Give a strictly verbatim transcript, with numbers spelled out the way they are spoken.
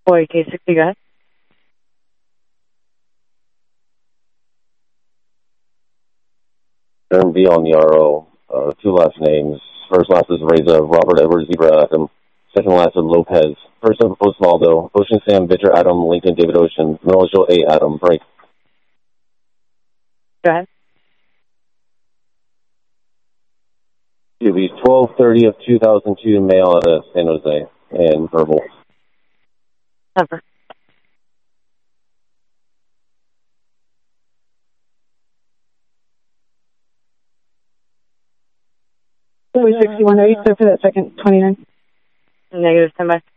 Boy, K sixty, go ahead. Aaron B on the R O. Uh, two last names. First last is Reza, Robert Edwards, Zebra Adam. Second last is Lopez. First name Osvaldo, Ocean Sam, Victor Adam, Lincoln, David Ocean. Middle initial A Adam. Break. Go ahead. To be twelve thirty of two thousand two, male out of San Jose, and verbal. Cover. Boy, sixty-one, are you clear for that second twenty-nine? Negative, stand by.